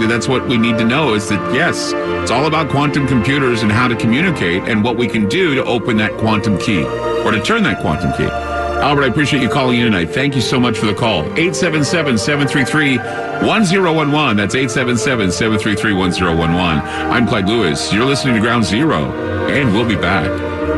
basically that's what we need to know is that, yes, it's all about quantum computers and how to communicate and what we can do to open that quantum key or to turn that quantum key. Albert, I appreciate you calling in tonight. Thank you so much for the call. 877-733-1011. That's 877-733-1011. I'm Clyde Lewis. You're listening to Ground Zero, and we'll be back.